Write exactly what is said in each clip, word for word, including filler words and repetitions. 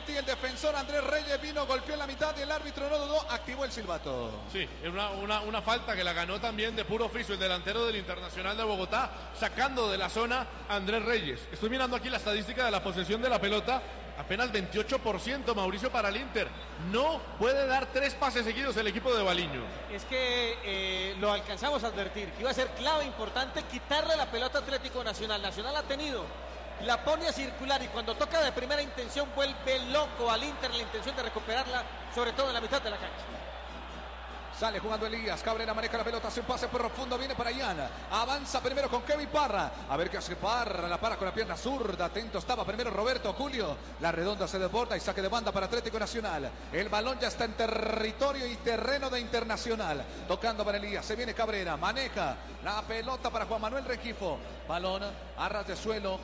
Sanguinetti, el defensor Andrés Reyes vino, golpeó en la mitad y el árbitro no dudó, activó el silbato. Sí, una, una, una falta que la ganó también de puro oficio el delantero del Internacional de Bogotá, sacando de la zona a Andrés Reyes. Estoy mirando aquí la estadística de la posesión de la pelota, apenas veintiocho por ciento, Mauricio, para el Inter. No puede dar tres pases seguidos el equipo de Baliño. Es que eh, lo alcanzamos a advertir, que iba a ser clave, importante, quitarle la pelota a Atlético Nacional. Nacional ha tenido, la pone a circular y cuando toca de primera intención vuelve loco al Inter la intención de recuperarla, sobre todo en la mitad de la cancha. Sale jugando Elías, Cabrera maneja la pelota, hace un pase profundo, viene para Ian, avanza primero con Kevin Parra, a ver qué hace Parra, la para con la pierna zurda, atento estaba primero Roberto Julio, la redonda se desborda y saque de banda para Atlético Nacional, el balón ya está en territorio y terreno de Internacional, tocando para Elías, se viene Cabrera, maneja la pelota para Juan Manuel Rengifo, balón a ras de suelo,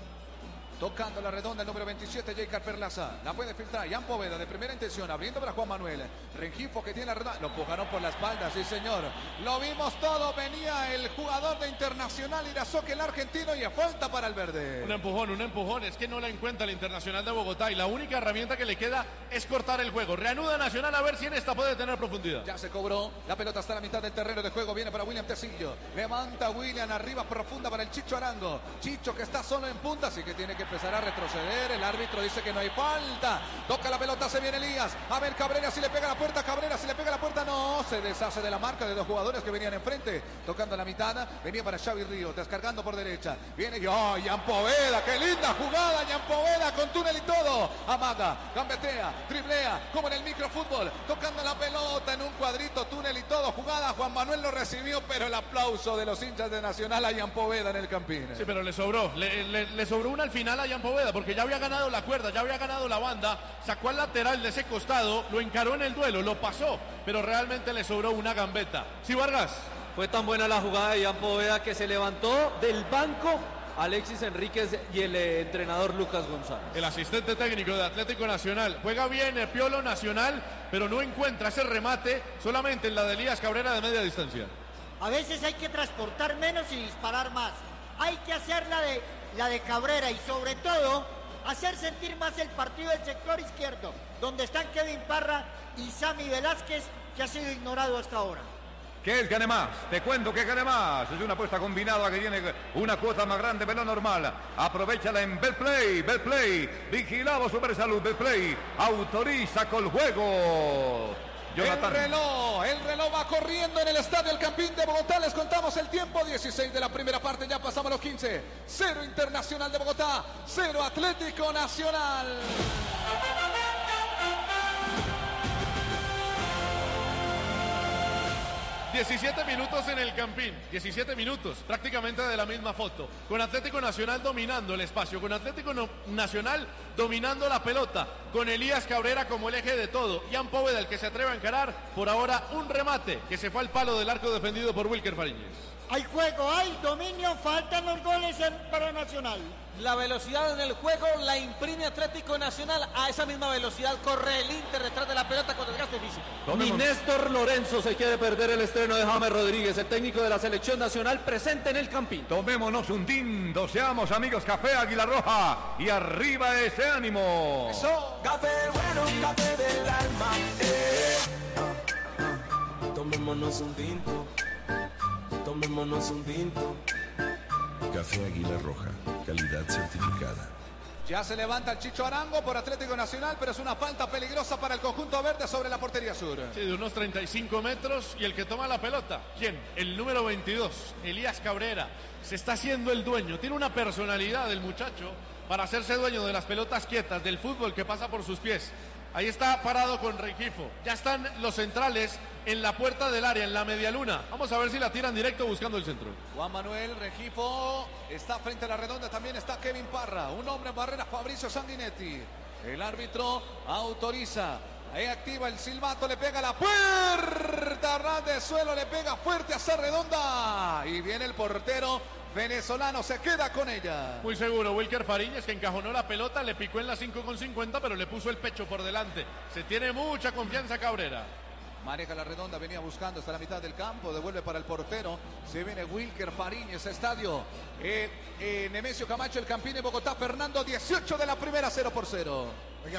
tocando la redonda el número veintisiete, Jacob Perlaza. La puede filtrar. Jan Poveda de primera intención. Abriendo para Juan Manuel. Rengifo que tiene la redonda. Lo empujaron por la espalda. Sí, señor. Lo vimos todo. Venía el jugador de Internacional Irazoque, el argentino. Y a falta para el verde. Un empujón, un empujón. Es que no la encuentra el Internacional de Bogotá. Y la única herramienta que le queda es cortar el juego. Reanuda Nacional a ver si en esta puede tener profundidad. Ya se cobró. La pelota está a la mitad del terreno de juego. Viene para William Tecillo. Levanta William arriba profunda para el Chicho Arango. Chicho que está solo en punta. Así que tiene que empezar a retroceder, el árbitro dice que no hay falta, toca la pelota, se viene Elías, a ver Cabrera si le pega la puerta, Cabrera si le pega la puerta, no, se deshace de la marca de dos jugadores que venían enfrente, tocando la mitad, venía para Xavi Ríos, descargando por derecha, viene yo, oh, Jan Poveda, qué linda jugada, Jan Poveda con túnel y todo, amaga, gambetea, driblea, como en el microfútbol, tocando la pelota en un cuadrito, túnel y todo, jugada, Juan Manuel lo recibió, pero el aplauso de los hinchas de Nacional a Jan Poveda en el Campín. Sí, pero le sobró, le, le, le sobró una al final a Jan Poveda, porque ya había ganado la cuerda, ya había ganado la banda, sacó al lateral de ese costado, lo encaró en el duelo, lo pasó, pero realmente le sobró una gambeta. Sí, Vargas. Fue tan buena la jugada de Jan Poveda que se levantó del banco Alexis Enríquez y el eh, entrenador Lucas González. El asistente técnico de Atlético Nacional. Juega bien el Piolo Nacional, pero no encuentra ese remate solamente en la de Elías Cabrera de media distancia. A veces hay que transportar menos y disparar más. Hay que hacer la de, la de Cabrera y sobre todo hacer sentir más el partido del sector izquierdo, donde están Kevin Parra y Sammy Velázquez, que ha sido ignorado hasta ahora. ¿Qué es Gane Más? Te cuento que Gane Más es una apuesta combinada que tiene una cuota más grande de lo normal. Aprovechala en Betplay, Betplay, vigilado Supersalud, Betplay, autoriza con el juego. Jonathan. El reloj, el reloj va corriendo en el estadio El Campín de Bogotá. Les contamos el tiempo, dieciséis de la primera parte, ya pasamos los quince. Cero Internacional de Bogotá, cero Atlético Nacional. diecisiete minutos en el Campín, diecisiete minutos, prácticamente de la misma foto, con Atlético Nacional dominando el espacio, con Atlético no, Nacional dominando la pelota, con Elías Cabrera como el eje de todo, Jan Poveda el que se atreve a encarar, por ahora un remate que se fue al palo del arco defendido por Wilker Fariñez. Hay juego, hay dominio, faltan los goles para Nacional. La velocidad en el juego la imprime Atlético Nacional. A esa misma velocidad corre el Inter detrás de la pelota con desgaste físico. Ni Néstor Lorenzo se quiere perder el estreno de James Rodríguez, el técnico de la selección nacional presente en el Campín. Tomémonos un tinto, seamos amigos, café Águila Roja y arriba ese ánimo. Eso. Café bueno, café del alma. Eh. Ah, ah. Tomémonos un tinto. Tomémonos un tinto. Café Águila Roja, calidad certificada. Ya se levanta el Chicho Arango por Atlético Nacional, pero es una falta peligrosa para el conjunto verde sobre la portería sur. Sí, de unos treinta y cinco metros, y el que toma la pelota, ¿quién? El número veintidós, Elías Cabrera. Se está haciendo el dueño, tiene una personalidad el muchacho para hacerse dueño de las pelotas quietas, del fútbol que pasa por sus pies. Ahí está parado con Rengifo. Ya están los centrales en la puerta del área, en la medialuna. Vamos a ver si la tiran directo buscando el centro. Juan Manuel Rengifo está frente a la redonda. También está Kevin Parra. Un hombre en barrera, Fabricio Sanguinetti. El árbitro autoriza. Ahí activa el silbato, le pega a la puerta. Ras de suelo, le pega fuerte a esa redonda. Y viene el portero venezolano, se queda con ella. Muy seguro, Wilker Fariñez, que encajonó la pelota, le picó en la cinco con cincuenta, pero le puso el pecho por delante. Se tiene mucha confianza Cabrera. Maneja la redonda, venía buscando hasta la mitad del campo, devuelve para el portero. Se viene Wilker Fariñez, estadio eh, eh, Nemesio Camacho, el Campín de Bogotá. Fernando, dieciocho de la primera, cero por cero.